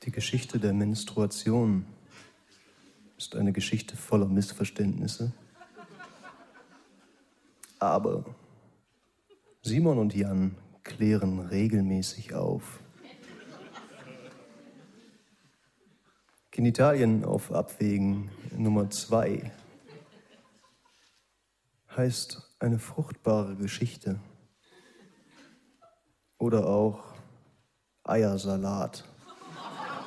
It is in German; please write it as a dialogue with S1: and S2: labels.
S1: Die Geschichte der Menstruation ist eine Geschichte voller Missverständnisse. Aber Simon und Jan klären regelmäßig auf. Genitalien auf Abwägen Nummer 2 heißt eine fruchtbare Geschichte oder auch Eiersalat.